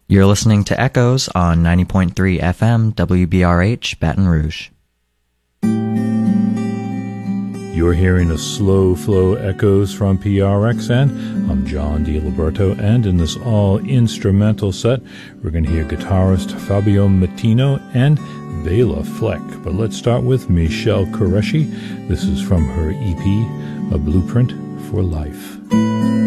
You're listening to Echoes on 90.3 FM WBRH Baton Rouge. You're hearing a slow flow Echoes from PRXN. I'm John DiLiberto, and in this all-instrumental set, we're going to hear guitarist Fabio Mattino and Bela Fleck. But let's start with Michelle Qureshi. This is from her EP, A Blueprint for Life.